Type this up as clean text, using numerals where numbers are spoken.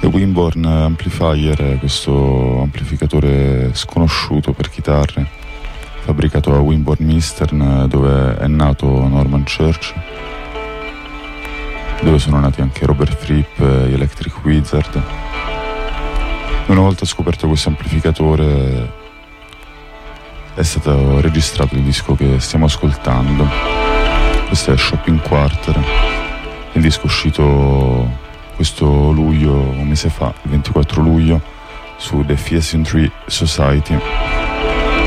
Winborn Amplifier, questo amplificatore sconosciuto per chitarre, fabbricato a Winborn Eastern, dove è nato Norman Church, dove sono nati anche Robert Fripp e gli Electric Wizard. Una volta scoperto questo amplificatore è stato registrato il disco che stiamo ascoltando. Questo è Shopping Quarter, il disco uscito questo luglio, un mese fa, il 24 luglio, su The Pheasantry Society.